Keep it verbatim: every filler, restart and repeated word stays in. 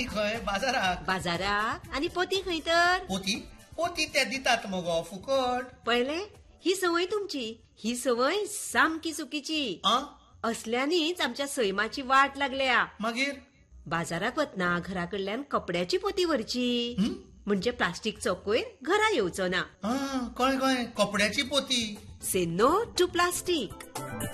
आनी खंय बाजाराक बाजाराक आणि पोती खंय तर पोती पोती ते दितात मगो फुकट पळयले ही सवय तुमची ही सवय सामकी चुकीची आ असल्यानीच आमच्या सैमाची वाट लागल्या मागीर बाजाराक वतना घराकडल्यान कपड्याची पोती व्हरची हं? म्हणजे प्लास्टिकचो कोयर घरा येवचो ना आ कळ्ळें कळ्ळें कपड्याची पोती से नो टू प्लास्टिक